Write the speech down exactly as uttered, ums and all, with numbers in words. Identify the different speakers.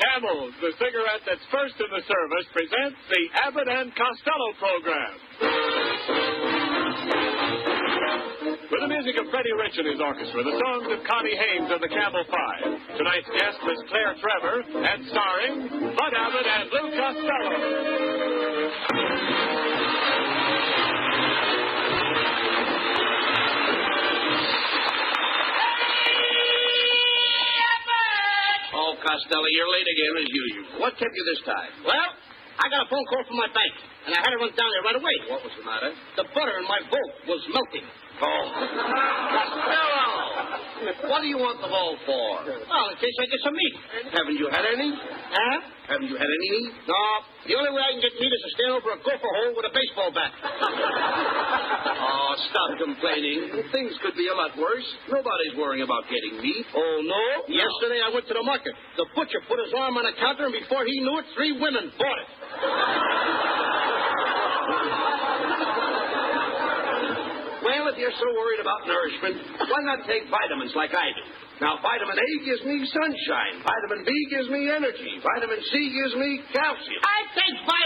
Speaker 1: Camels, the cigarette that's first in the service, presents the Abbott and Costello program. With the music of Freddie Rich and his orchestra, the songs of Connie Haynes and the Campbell Five. Tonight's guest is Claire Trevor, and starring Bud Abbott and Lou Costello.
Speaker 2: Oh, Costello, you're late again as usual. What kept you this time?
Speaker 3: Well, I got a phone call from my bank, and I had to run down there right away.
Speaker 2: What was the matter?
Speaker 3: The butter in my boat was melting.
Speaker 2: Oh. Costello! What do you want the vault for?
Speaker 3: Well, in case I get some meat.
Speaker 2: Haven't you had any?
Speaker 3: Huh?
Speaker 2: Haven't you had any meat?
Speaker 3: No. The only way I can get meat is to stand over a gopher hole with a baseball bat.
Speaker 2: Oh, stop complaining. Things could be a lot worse. Nobody's worrying about getting meat.
Speaker 3: Oh, no?
Speaker 2: No.
Speaker 3: Yesterday I went to the market. The butcher put his arm on the counter, and before he knew it, three women bought it.
Speaker 2: Well, if you're so worried about nourishment, why not take vitamins like I do? Now, vitamin A gives me sunshine. Vitamin B gives me energy. Vitamin C gives me calcium.
Speaker 3: I take vitamin